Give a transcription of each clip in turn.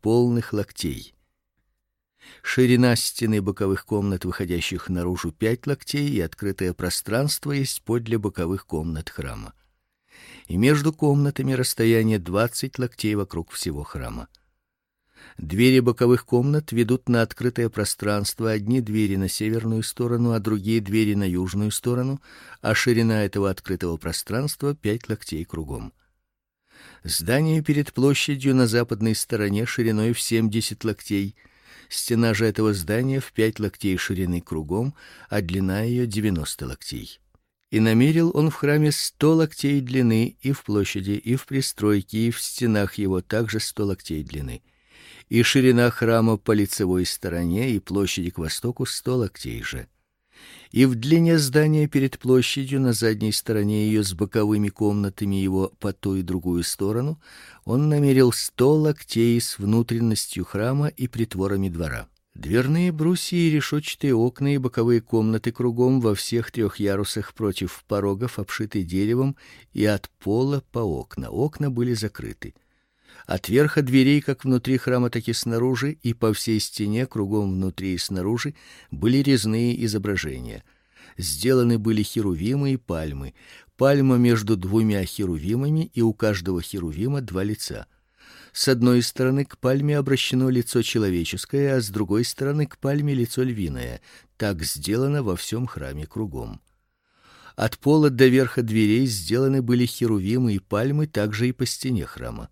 полных локтей. Ширина стены боковых комнат, выходящих наружу, 5 локтей, и открытое пространство есть подле боковых комнат храма. И между комнатами расстояние 20 локтей вокруг всего храма. Двери боковых комнат ведут на открытое пространство, одни двери на северную сторону, а другие двери на южную сторону, а ширина этого открытого пространства 5 локтей кругом. Здание перед площадью на западной стороне шириной в 70 локтей. Стена же этого здания в 5 локтей ширины кругом, а длина ее 90 локтей. И намерил он в храме 100 локтей длины и в площади, и в пристройке, и в стенах его также 100 локтей длины. И ширина храма по лицевой стороне и площади к востоку 100 локтей же. И в длине здания перед площадью на задней стороне ее с боковыми комнатами его по ту и другую сторону он намерил 100 локтей с внутренностью храма и притворами двора. Дверные брусья и решетчатые окна и боковые комнаты кругом во всех 3 ярусах против порогов обшиты деревом, и от пола по окна. Окна были закрыты. От верха дверей, как внутри храма, так и снаружи, и по всей стене кругом внутри и снаружи были резные изображения. Сделаны были херувимы и пальмы. Пальма между 2 херувимами, и у каждого херувима 2 лица. С одной стороны к пальме обращено лицо человеческое, а с другой стороны к пальме лицо львиное. Так сделано во всем храме кругом. От пола до верха дверей сделаны были херувимы и пальмы также и по стене храма.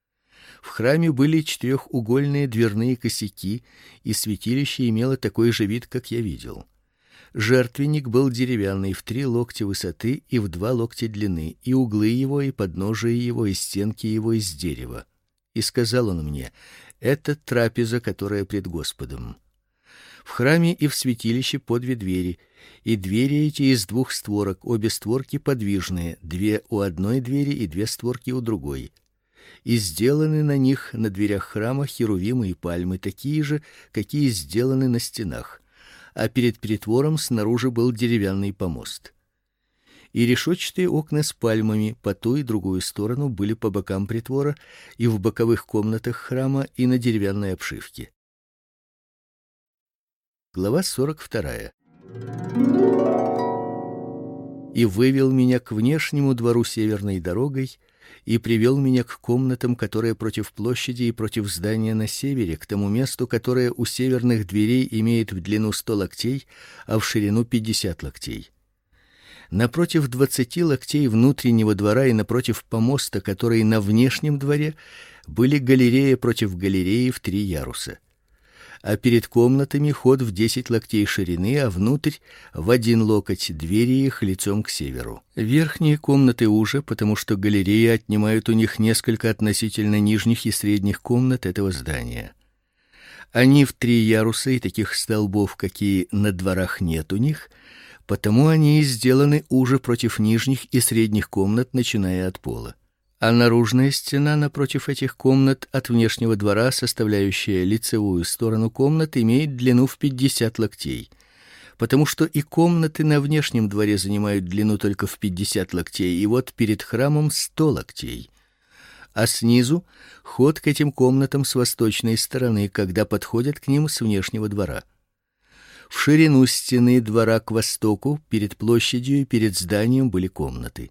В храме были 4-угольные дверные косяки, и святилище имело такой же вид, как я видел. Жертвенник был деревянный, в 3 локтя высоты и в 2 локтя длины, и углы его, и подножие его, и стенки его из дерева. И сказал он мне: это трапеза, которая пред Господом. В храме и в святилище по 2 двери, и двери эти из 2 створок, обе створки подвижные, 2 у одной двери и 2 створки у другой. И сделаны на них, на дверях храма, херувимы и пальмы, такие же, какие сделаны на стенах. А перед притвором снаружи был деревянный помост. И решетчатые окна с пальмами по ту и другую сторону были по бокам притвора, и в боковых комнатах храма, и на деревянной обшивке. Глава 42. И вывел меня к внешнему двору северной дорогой, и привел меня к комнатам, которые против площади и против здания на севере, к тому месту, которое у северных дверей имеет в длину 100 локтей, а в ширину 50 локтей. Напротив 20 локтей внутреннего двора и напротив помоста, который на внешнем дворе, были галерея против галереи в 3 яруса. А перед комнатами ход в 10 локтей ширины, а внутрь в 1 локоть двери их лицом к северу. Верхние комнаты уже, потому что галереи отнимают у них несколько относительно нижних и средних комнат этого здания. Они в 3 яруса, и таких столбов, какие на дворах нет у них, потому они и сделаны уже против нижних и средних комнат, начиная от пола. А наружная стена напротив этих комнат от внешнего двора, составляющая лицевую сторону комнат, имеет длину в 50 локтей, потому что и комнаты на внешнем дворе занимают длину только в 50 локтей, и вот перед храмом 100 локтей. А снизу ход к этим комнатам с восточной стороны, когда подходят к ним с внешнего двора. В ширину стены двора к востоку, перед площадью и перед зданием были комнаты.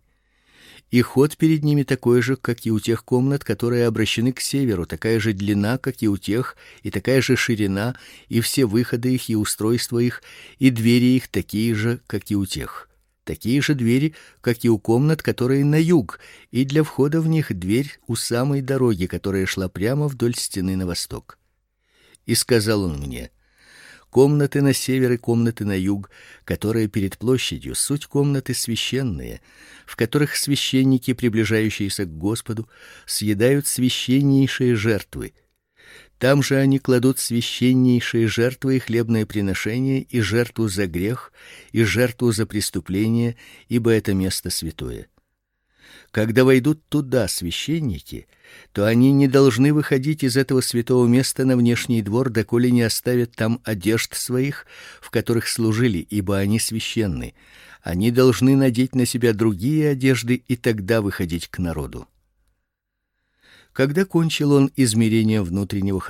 И ход перед ними такой же, как и у тех комнат, которые обращены к северу, такая же длина, как и у тех, и такая же ширина, и все выходы их и устройство их, и двери их такие же, как и у тех. Такие же двери, как и у комнат, которые на юг, и для входа в них дверь у самой дороги, которая шла прямо вдоль стены на восток. И сказал он мне: комнаты на север и комнаты на юг, которые перед площадью, суть комнаты священные, в которых священники, приближающиеся к Господу, съедают священнейшие жертвы. Там же они кладут священнейшие жертвы и хлебное приношение, и жертву за грех, и жертву за преступление, ибо это место святое. Когда войдут туда священники, то они не должны выходить из этого святого места на внешний двор, доколе не оставят там одежд своих, в которых служили, ибо они священны. Они должны надеть на себя другие одежды и тогда выходить к народу. Когда кончил он измерение внутреннего